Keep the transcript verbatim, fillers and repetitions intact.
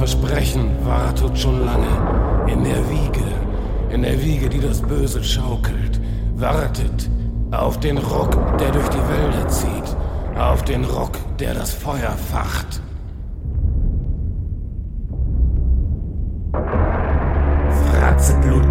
Versprechen wartet schon lange in der Wiege, in der Wiege, die das Böse schaukelt, wartet auf den Ruck, der durch die Wälder zieht, auf den Ruck, der das Feuer facht. Fratzenblut